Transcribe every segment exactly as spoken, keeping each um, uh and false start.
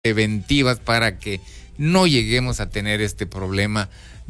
preventivas para que no lleguemos a tener este problema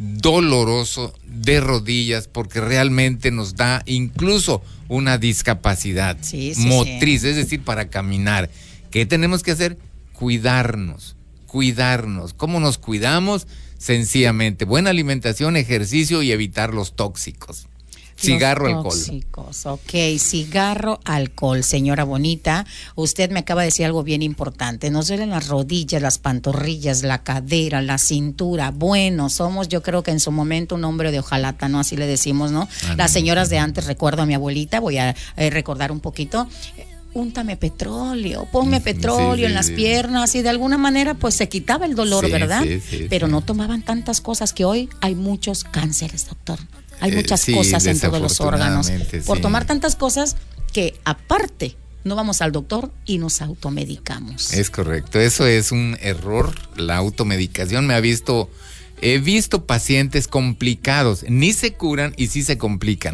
doloroso de rodillas, porque realmente nos da incluso una discapacidad sí, sí, motriz, sí. es decir, para caminar. ¿Qué tenemos que hacer? Cuidarnos, cuidarnos. ¿Cómo nos cuidamos? Sencillamente, buena alimentación, ejercicio y evitar los tóxicos. Cigarro, Los alcohol. Tóxicos, ok, cigarro, alcohol, señora bonita. Usted me acaba de decir algo bien importante. Nos duelen las rodillas, las pantorrillas, la cadera, la cintura. Bueno, somos, yo creo que en su momento un hombre de hojalata, ¿no? Así le decimos, ¿no? Ah, Las no. señoras de antes, recuerdo a mi abuelita, voy a eh, recordar un poquito. Úntame petróleo, ponme petróleo sí, sí, en las sí. piernas, y de alguna manera pues se quitaba el dolor, Sí, ¿verdad? sí, sí, Pero sí. no tomaban tantas cosas, que hoy hay muchos cánceres, doctor. Hay muchas Eh, sí, cosas en todos los órganos. desafortunadamente, Por sí. tomar tantas cosas que aparte no vamos al doctor y nos automedicamos. Es correcto, eso es un error, la automedicación. Me ha visto, he visto pacientes complicados, ni se curan y sí se complican.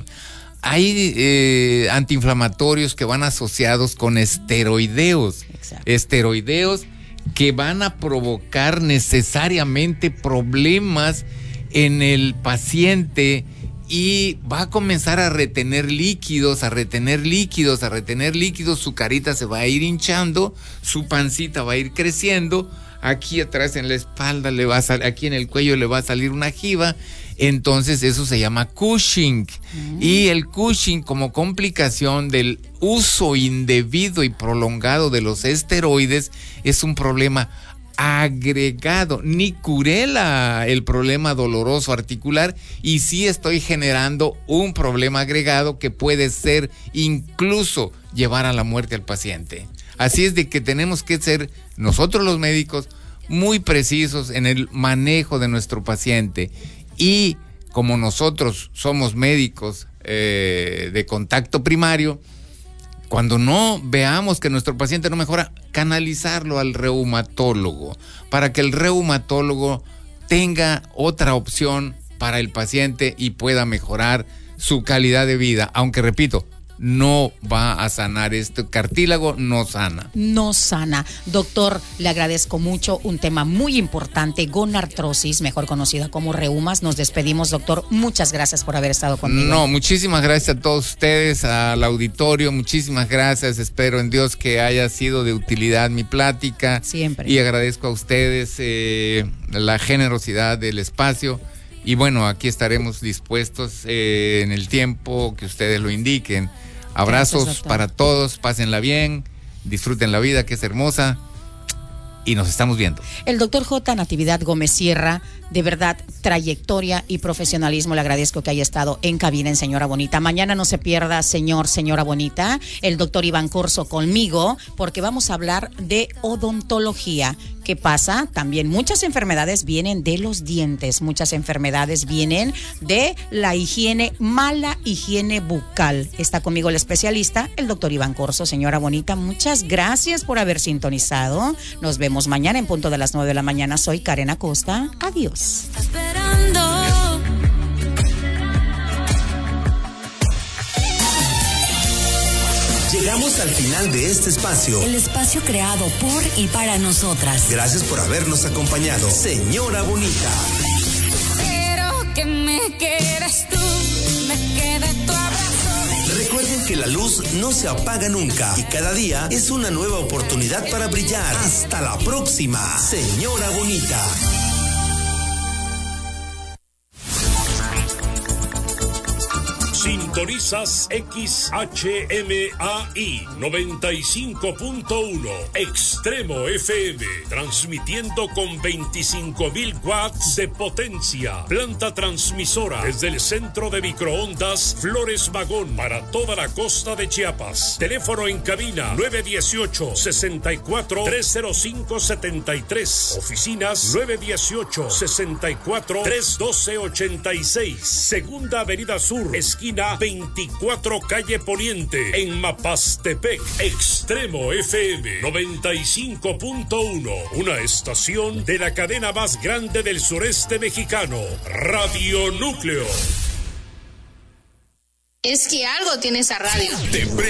Hay eh, antiinflamatorios que van asociados con esteroideos, Exacto. esteroideos que van a provocar necesariamente problemas en el paciente, y va a comenzar a retener líquidos, a retener líquidos, a retener líquidos, su carita se va a ir hinchando, su pancita va a ir creciendo, aquí atrás en la espalda le va a salir, aquí en el cuello le va a salir una jiba. Entonces eso se llama Cushing, mm. y el Cushing, como complicación del uso indebido y prolongado de los esteroides, es un problema agregado. Ni curé la, el problema doloroso articular, y sí estoy generando un problema agregado que puede ser incluso llevar a la muerte al paciente. Así es de que tenemos que ser nosotros los médicos muy precisos en el manejo de nuestro paciente, y como nosotros somos médicos eh, de contacto primario, cuando no veamos que nuestro paciente no mejora, canalizarlo al reumatólogo, para que el reumatólogo tenga otra opción para el paciente y pueda mejorar su calidad de vida. Aunque repito, no va a sanar, este cartílago no sana. No sana. Doctor, le agradezco mucho, un tema muy importante, gonartrosis, mejor conocida como reumas. Nos despedimos, doctor. Muchas gracias por haber estado conmigo. No, muchísimas gracias a todos ustedes, al auditorio, muchísimas gracias. Espero en Dios que haya sido de utilidad mi plática. Siempre. Y agradezco a ustedes eh, la generosidad del espacio. Y bueno, aquí estaremos dispuestos eh, en el tiempo que ustedes lo indiquen. Abrazos Gracias, para todos, pásenla bien, disfruten la vida que es hermosa, y nos estamos viendo. El doctor J. Natividad Gómez Sierra, de verdad, trayectoria y profesionalismo. Le agradezco que haya estado en cabina en Señora Bonita. Mañana no se pierda, señor, señora Bonita, el doctor Iván Corso conmigo, porque vamos a hablar de odontología. ¿Qué pasa? También muchas enfermedades vienen de los dientes, muchas enfermedades vienen de la higiene, mala higiene bucal. Está conmigo el especialista, el doctor Iván Corso. Señora Bonita, muchas gracias por haber sintonizado. Nos vemos mañana en punto de las nueve de la mañana. Soy Karen Acosta. Adiós. Esperando. Llegamos al final de este espacio. El espacio creado por y para nosotras. Gracias por habernos acompañado, señora bonita. Pero que me quedes tú, me quede tu abrazo. Recuerden que la luz no se apaga nunca y cada día es una nueva oportunidad para brillar. Hasta la próxima, señora bonita. Sintonizas X H M A I noventa y cinco punto uno Extremo F M, transmitiendo con veinticinco mil watts de potencia. Planta transmisora desde el centro de microondas Flores Magón para toda la costa de Chiapas. Teléfono en cabina nueve uno ocho, seis cuatro, tres cero cinco, siete tres. Oficinas nueve uno ocho, seis cuatro, tres uno dos, ocho seis. Segunda Avenida Sur, esquina veinticuatro Calle Poniente, en Mapastepec. Extremo F M noventa y cinco punto uno, una estación de la cadena más grande del sureste mexicano, Radio Núcleo. Es que algo tiene esa radio.